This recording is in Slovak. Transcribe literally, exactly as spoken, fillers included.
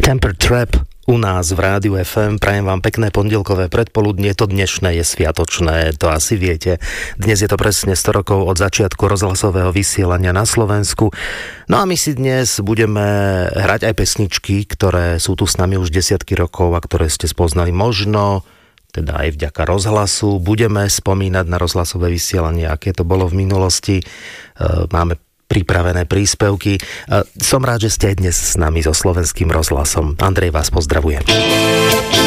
Temper Trap u nás v Rádiu ef em. Prajem vám pekné pondelkové predpoludnie. To dnešné je sviatočné, to asi viete. Dnes je to presne sto rokov od začiatku rozhlasového vysielania na Slovensku. No a my si dnes budeme hrať aj pesničky, ktoré sú tu s nami už desiatky rokov a ktoré ste spoznali možno, teda aj vďaka rozhlasu. Budeme spomínať na rozhlasové vysielanie, aké to bolo v minulosti. Máme pripravené príspevky. Som rád, že ste dnes s nami so Slovenským rozhlasom. Andrej vás pozdravuje.